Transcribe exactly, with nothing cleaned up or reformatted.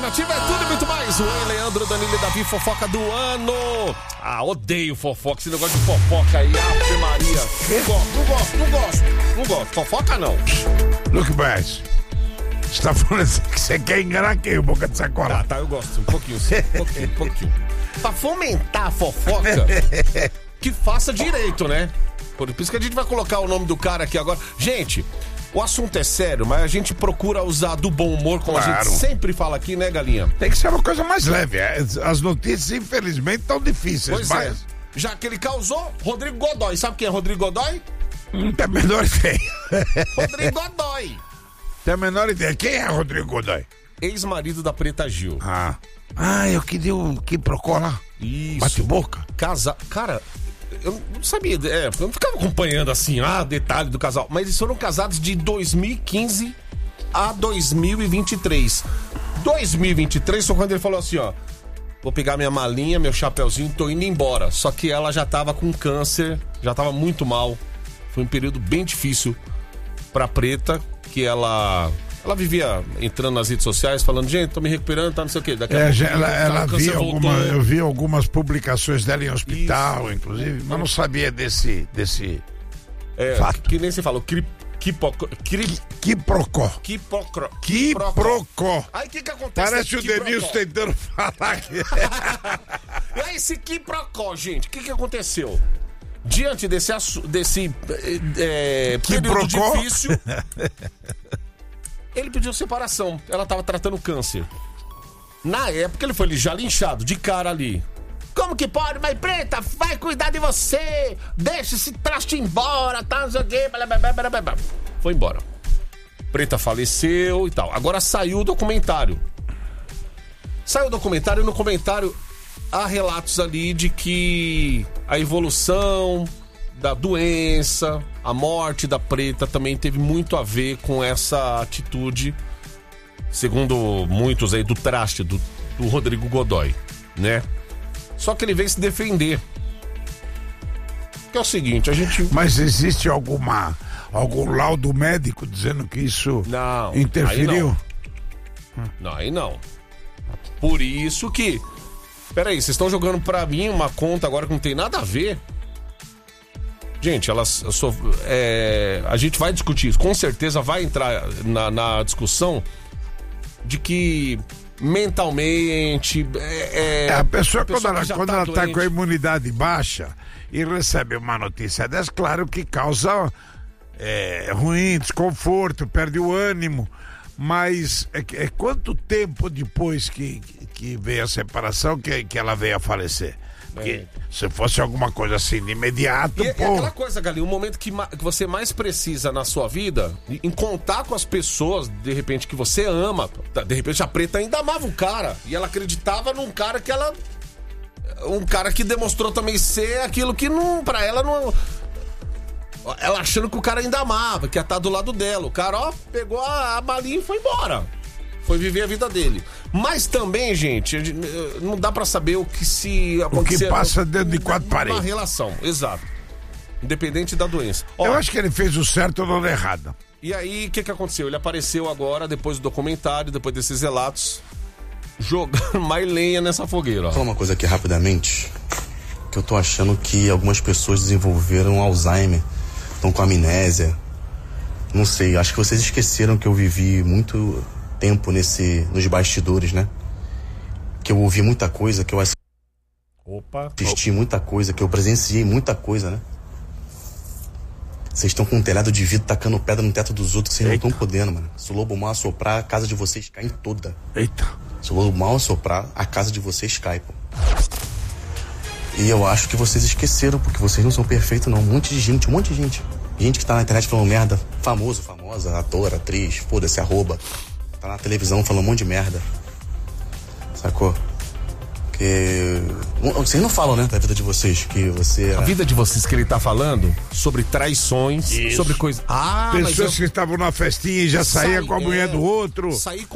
Alternativa é tudo e muito mais. O Leandro, Danilo e Davi, fofoca do ano. Ah, odeio fofoca, esse negócio de fofoca aí, Ave Maria. Não gosto, não gosto, não gosto, não gosto. Fofoca não. Luke Bass, você tá falando assim que você quer enganar quem, boca de sacola? Tá, tá, eu gosto, um pouquinho, sim, um pouquinho, um pouquinho. Pra fomentar a fofoca, que faça direito, né? Por isso que a gente vai colocar o nome do cara aqui agora. Gente, o assunto é sério, mas a gente procura usar do bom humor, como claro. A gente sempre fala aqui, né, Galinha? Tem que ser uma coisa mais leve. As notícias, infelizmente, estão difíceis. Pois mas... é. Já que ele causou, Rodrigo Godoy. Sabe quem é Rodrigo Godoy? Não tem a menor ideia. Rodrigo Godoy. Tem a menor ideia. Quem é Rodrigo Godoy? Ex-marido da Preta Gil. Ah. Ah, eu que dei o que procó lá. Isso. Bate boca. Casa... Cara... Eu não sabia, é, eu não ficava acompanhando assim, ah, detalhe do casal. Mas eles foram casados de dois mil e quinze a dois mil e vinte e três. dois mil e vinte e três foi quando ele falou assim, ó: vou pegar minha malinha, meu chapeuzinho, tô indo embora. Só que ela já tava com câncer, já tava muito mal. Foi um período bem difícil pra Preta, que ela... Ela vivia entrando nas redes sociais falando, gente, tô me recuperando, tá não sei o quê. Daqui a é, pouco, ela, ela via alguma, eu vi algumas publicações dela em hospital, isso. Inclusive, mas não sabia desse, desse é, fato. Que, que nem se falou, cri, quipoco, cri, quiprocó. Quiprocó. Quiprocó. Aí o que que acontece? Parece o Denilson tentando falar aqui. E aí esse quiprocó, gente, o que que aconteceu? Diante desse, desse é, período difícil... Ele pediu separação. Ela tava tratando câncer. Na época, ele foi já linchado, de cara ali. Como que pode? Mas Preta, vai cuidar de você. Deixa esse traste embora, tá? Não sei o quê. Foi embora. Preta faleceu e tal. Agora saiu o documentário. Saiu o documentário e no comentário há relatos ali de que a evolução da doença, a morte da Preta também teve muito a ver com essa atitude, segundo muitos aí, do traste do, do Rodrigo Godoy, né? Só que ele veio se defender. Que é o seguinte, a gente... Mas existe alguma, algum laudo médico dizendo que isso não, interferiu? Aí não. não, aí não. Por isso que... Peraí, vocês estão jogando pra mim uma conta agora que não tem nada a ver... Gente, elas, so, é, a gente vai discutir isso, com certeza vai entrar na, na discussão de que mentalmente... É, é, a pessoa, a pessoa quando, ela, quando tá, ela tá com a imunidade baixa e recebe uma notícia dessa, claro que causa é, ruim, desconforto, perde o ânimo, mas é, é quanto tempo depois que, que veio a separação que, que ela veio a falecer? Porque se fosse alguma coisa assim de imediato, e, pô... É aquela coisa, Galinho, o momento que, que você mais precisa na sua vida, em contar com as pessoas, de repente, que você ama. De repente a Preta ainda amava o cara. E ela acreditava num cara que ela... Um cara que demonstrou também ser aquilo que não... Pra ela não... Ela achando que o cara ainda amava, que ia estar do lado dela. O cara, ó, pegou a, a malinha e foi embora. Foi viver a vida dele. Mas também, gente, não dá pra saber o que se acontecer. O que passa dentro de quatro paredes. Uma relação, exato. Independente da doença. Ó, eu acho que ele fez o certo ou não errado. E aí, o que que aconteceu? Ele apareceu agora, depois do documentário, depois desses relatos, jogando mais lenha nessa fogueira. Ó. Vou falar uma coisa aqui rapidamente, que eu tô achando que algumas pessoas desenvolveram Alzheimer, estão com amnésia. Não sei, acho que vocês esqueceram que eu vivi muito... tempo nesse, nos bastidores, né? Que eu ouvi muita coisa, que eu assisti opa, opa. muita coisa, que eu presenciei muita coisa, né? Vocês estão com um telhado de vidro tacando pedra no teto dos outros, vocês não estão podendo, mano. Se o lobo mal assoprar, a casa de vocês cai em toda. Eita. Se o lobo mal assoprar, a casa de vocês cai, pô. E eu acho que vocês esqueceram, porque vocês não são perfeitos, não. Um monte de gente, um monte de gente. Gente que tá na internet falando merda, famoso, famosa, ator, atriz, foda-se, arroba. Tá na televisão falando um monte de merda. Sacou? Que... Vocês não falam, né, da vida de vocês, que você... A vida de vocês que ele tá falando, sobre traições, isso. Sobre coisas... Ah, pessoas mas eu... que estavam na festinha e já saíam com a mulher é, do outro. Sair com